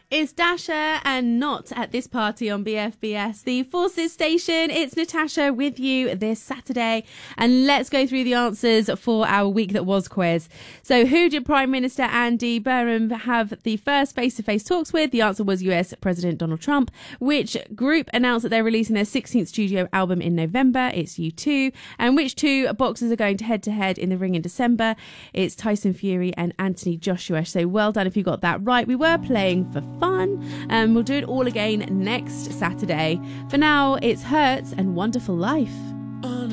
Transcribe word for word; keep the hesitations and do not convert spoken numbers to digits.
It's Dasha and Not at this party on B F B S, the Forces station. It's Natasha with you this Saturday. And let's go through the answers for our week that was quiz. So who did Prime Minister Andy Burnham have the first face-to-face talks with? The answer was U S President Donald Trump. Which group announced that they're releasing their sixteenth studio album in November? It's U two. And which two boxers are going to head-to-head in the ring in December? It's Tyson Fury and Anthony Joshua. So well done if you got that right. We were playing for fun, and we'll do it all again next Saturday. For now, it's Hurts and Wonderful Life.